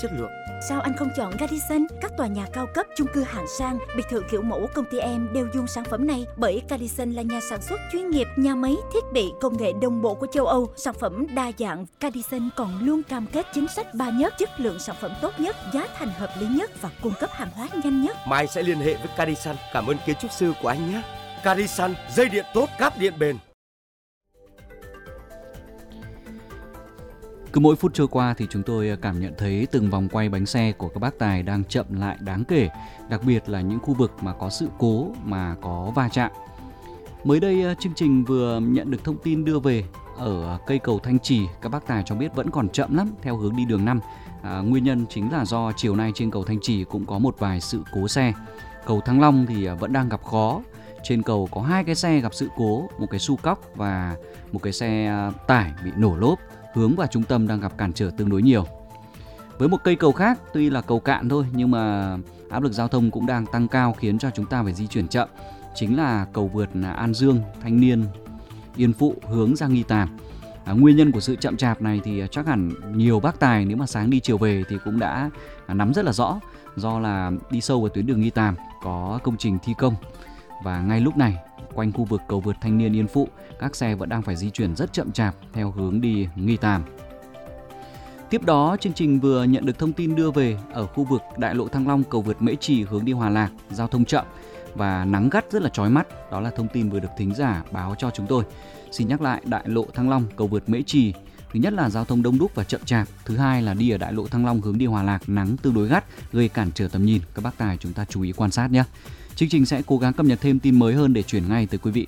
chất lượng. Sao anh không chọn Radisson? Các tòa nhà cao cấp, chung cư hạng sang, biệt thự kiểu mẫu công ty em đều dùng sản phẩm này, bởi Radisson là nhà sản xuất chuyên nghiệp, nhà máy, thiết bị, công nghệ đồng bộ của châu Âu, sản phẩm đa dạng. Radisson còn luôn cam kết chính sách 3 nhất, chất lượng sản phẩm tốt nhất, giá thành hợp lý nhất và cung cấp hàng hóa nhanh nhất. Mai sẽ liên hệ với Radisson. Cảm ơn kiến trúc sư của anh nhé. Radisson, dây điện tốt, cáp điện bền. Cứ mỗi phút trôi qua thì chúng tôi cảm nhận thấy từng vòng quay bánh xe của các bác tài đang chậm lại đáng kể, đặc biệt là những khu vực mà có sự cố, mà có va chạm. Mới đây chương trình vừa nhận được thông tin đưa về ở cây cầu Thanh Trì, các bác tài cho biết vẫn còn chậm lắm theo hướng đi đường 5. Nguyên nhân chính là do chiều nay trên cầu Thanh Trì cũng có một vài sự cố xe. Cầu Thăng Long thì vẫn đang gặp khó. Trên cầu có 2 cái xe gặp sự cố, một cái su cóc và một cái xe tải bị nổ lốp, hướng vào trung tâm đang gặp cản trở tương đối nhiều. Với một cây cầu khác, tuy là cầu cạn thôi nhưng mà áp lực giao thông cũng đang tăng cao khiến cho chúng ta phải di chuyển chậm. Chính là cầu vượt An Dương, Thanh Niên, Yên Phụ hướng ra Nghi Tàm. Nguyên nhân của sự chậm chạp này thì chắc hẳn nhiều bác tài nếu mà sáng đi chiều về thì cũng đã nắm rất là rõ. Do là đi sâu vào tuyến đường Nghi Tàm có công trình thi công. Và ngay lúc này, quanh khu vực cầu vượt Thanh Niên Yên Phụ, các xe vẫn đang phải di chuyển rất chậm chạp theo hướng đi Nghi Tàm. Tiếp đó, chương trình vừa nhận được thông tin đưa về ở khu vực đại lộ Thăng Long, cầu vượt Mễ Trì hướng đi Hòa Lạc, giao thông chậm và nắng gắt rất là chói mắt. Đó là thông tin vừa được thính giả báo cho chúng tôi. Xin nhắc lại, đại lộ Thăng Long, cầu vượt Mễ Trì, thứ nhất là giao thông đông đúc và chậm chạp. Thứ hai là đi ở đại lộ Thăng Long hướng đi Hòa Lạc, nắng tương đối gắt, gây cản trở tầm nhìn. Các bác tài chúng ta chú ý quan sát nhé. Chương trình sẽ cố gắng cập nhật thêm tin mới hơn để chuyển ngay tới quý vị.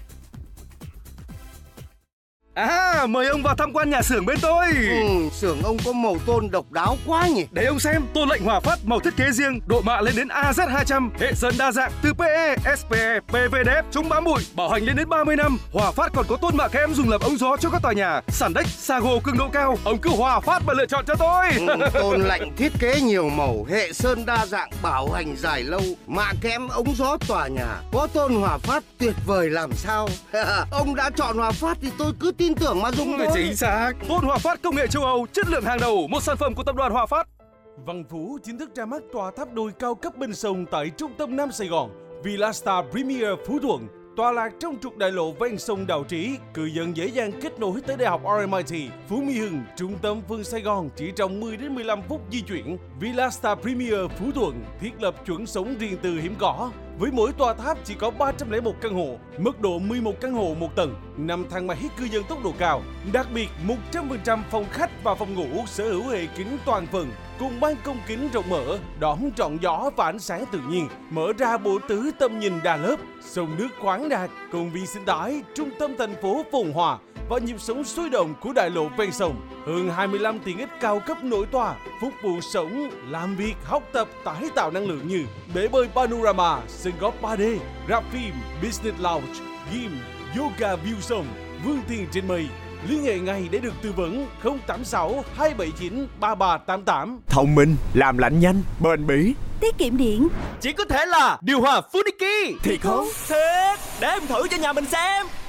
Mời ông vào tham quan nhà xưởng bên tôi. Xưởng ông có màu tôn độc đáo quá nhỉ. Để ông xem, tôn lệnh Hòa Phát màu thiết kế riêng, độ mạ lên đến AZ200, hệ sơn đa dạng từ PE, SPE, PVDF, chống bám bụi, bảo hành lên đến 30 năm. Hòa Phát còn có tôn mạ kẽm dùng làm ống gió cho các tòa nhà, sàn đếch, Sago cường độ cao. Ông cứ Hòa Phát mà lựa chọn cho tôi. Tôn lệnh thiết kế nhiều màu, hệ sơn đa dạng, bảo hành dài lâu, mạ kẽm ống gió tòa nhà. Có tôn Hòa Phát tuyệt vời làm sao. Ông đã chọn Hòa Phát thì tôi cứ tin tưởng mà dùng thôi. Chính xác. Tôn Hòa Phát công nghệ châu Âu, chất lượng hàng đầu, một sản phẩm của tập đoàn Hòa Phát. Văn Phú chính thức ra mắt tòa tháp đôi cao cấp bên sông tại trung tâm Nam Sài Gòn. Villa Star Premier Phú Thuận, tọa lạc trong trục đại lộ ven sông Đào Trí, cư dân dễ dàng kết nối tới Đại học RMIT, Phú Mỹ Hưng, trung tâm phương Sài Gòn chỉ trong 10 đến 15 phút di chuyển. Villa Star Premier Phú Thuận thiết lập chuẩn sống riêng tư hiếm có. Với mỗi tòa tháp chỉ có 301 căn hộ, mức độ 11 căn hộ một tầng, 5 thang máy cư dân tốc độ cao. Đặc biệt, 100% phòng khách và phòng ngủ sở hữu hệ kính toàn phần, cùng ban công kính rộng mở, đón trọn gió và ánh sáng tự nhiên, mở ra bộ tứ tầm nhìn đa lớp, sông nước khoáng đạt, công viên sinh thái, trung tâm thành phố phồn hoa và nhịp sống sôi động của đại lộ ven sông. Hơn 25 tiện ích cao cấp nổi tòa, phục vụ sống, làm việc, học tập, tái tạo năng lượng như bể bơi panorama, sân golf 3D, rạp phim, business lounge, gym, yoga view sông, vươn tiền trên mây. Liên hệ ngay để được tư vấn 086 279 3388. Thông minh, làm lạnh nhanh, bền bỉ, tiết kiệm điện. chỉ có thể là điều hòa Funiki. Thiệt không? Thiệt, để em thử cho nhà mình xem.